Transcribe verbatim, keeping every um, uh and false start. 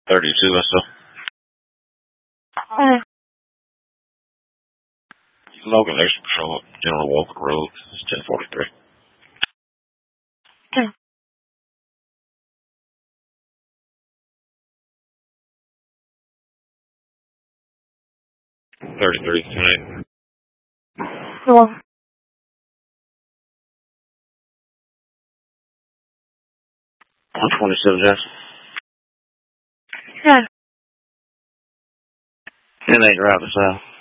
thirty-two and stuff. Alright. Logan Nation Patrol, General Walker Road. It's ten forty-three. Okay. thirty-three tonight. Cool. one twenty-seven Jackson. Yeah. ten eight Drive south.